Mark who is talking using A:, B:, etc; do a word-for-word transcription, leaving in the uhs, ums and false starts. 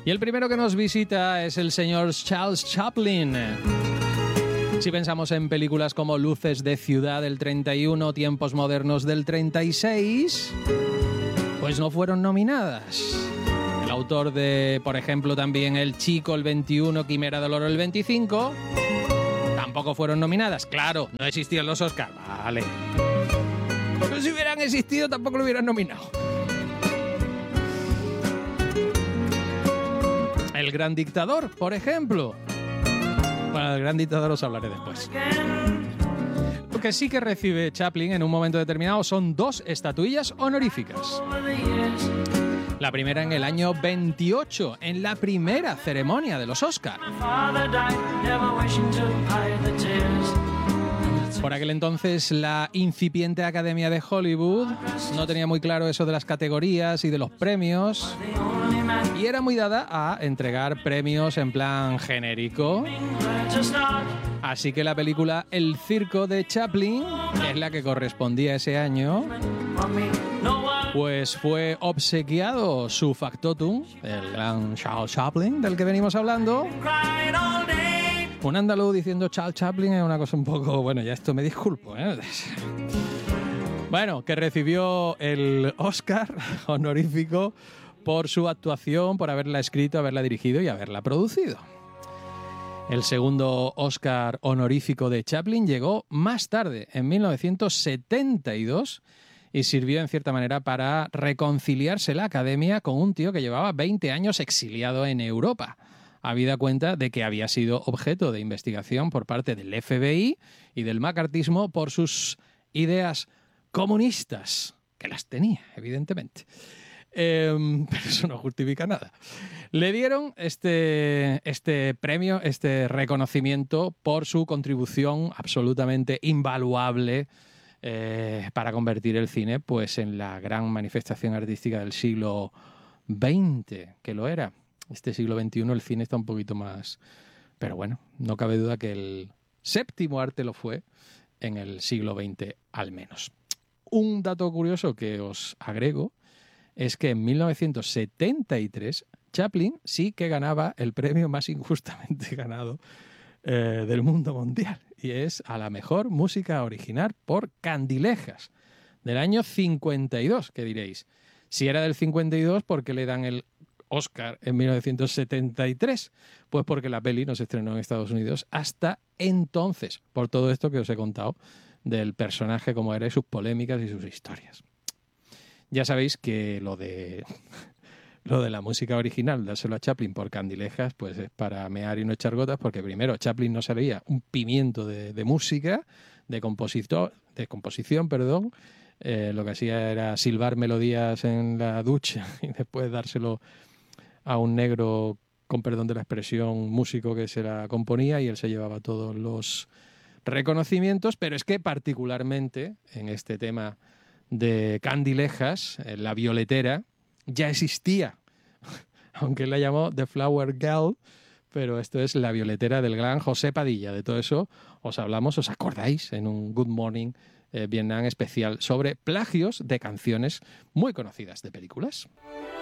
A: Y el primero que nos visita es el señor Charles Chaplin. Si pensamos en películas como Luces de Ciudad del treinta y uno, Tiempos Modernos del treinta y seis, pues no fueron nominadas. El autor de, por ejemplo, también El Chico el veintiuno, Quimera del Oro el veinticinco, tampoco fueron nominadas. Claro, no existían los Oscars. Vale. Pero si hubieran existido, tampoco lo hubieran nominado. El Gran Dictador, por ejemplo. Bueno, el Gran Dictador os hablaré después. Lo que sí que recibe Chaplin en un momento determinado son dos estatuillas honoríficas. La primera en el año veintiocho, en la primera ceremonia de los Oscar. Por aquel entonces, la incipiente Academia de Hollywood no tenía muy claro eso de las categorías y de los premios, y era muy dada a entregar premios en plan genérico. Así que la película El Circo de Chaplin, que es la que correspondía ese año, pues fue obsequiado su factotum, el gran Charles Chaplin, del que venimos hablando. Un andaluz diciendo Charles Chaplin es una cosa un poco... Bueno, ya esto me disculpo, ¿eh? Bueno, que recibió el Oscar honorífico por su actuación, por haberla escrito, haberla dirigido y haberla producido. El segundo Oscar honorífico de Chaplin llegó más tarde, en mil novecientos setenta y dos, y sirvió en cierta manera para reconciliarse la Academia con un tío que llevaba veinte años exiliado en Europa, habida cuenta de que había sido objeto de investigación por parte del F B I y del macartismo por sus ideas comunistas, que las tenía, evidentemente. Eh, pero eso no justifica nada. Le dieron este, este premio, este reconocimiento por su contribución absolutamente invaluable eh, para convertir el cine pues, en la gran manifestación artística del siglo veinte, que lo era. Este siglo veintiuno el cine está un poquito más... Pero bueno, no cabe duda que el séptimo arte lo fue en el siglo veinte al menos. Un dato curioso que os agrego es que en mil novecientos setenta y tres Chaplin sí que ganaba el premio más injustamente ganado eh, del mundo mundial, y es a la mejor música original por Candilejas, del año cincuenta y dos, que diréis. Si era del cincuenta y dos, ¿por qué le dan el Oscar en mil novecientos setenta y tres? Pues porque la peli no se estrenó en Estados Unidos hasta entonces, por todo esto que os he contado del personaje, cómo era, y sus polémicas y sus historias. Ya sabéis que lo de lo de la música original, dárselo a Chaplin por Candilejas, pues es para mear y no echar gotas, porque primero Chaplin no sabía un pimiento de, de música, de compositor, de composición, perdón. Eh, lo que hacía era silbar melodías en la ducha y después dárselo a un negro, con perdón de la expresión, músico que se la componía, y él se llevaba todos los reconocimientos. Pero es que particularmente en este tema de Candilejas, La Violetera, ya existía, aunque él la llamó The Flower Girl, pero esto es La Violetera del gran José Padilla. De todo eso os hablamos, ¿os acordáis? En un Good Morning eh, Vietnam especial sobre plagios de canciones muy conocidas de películas.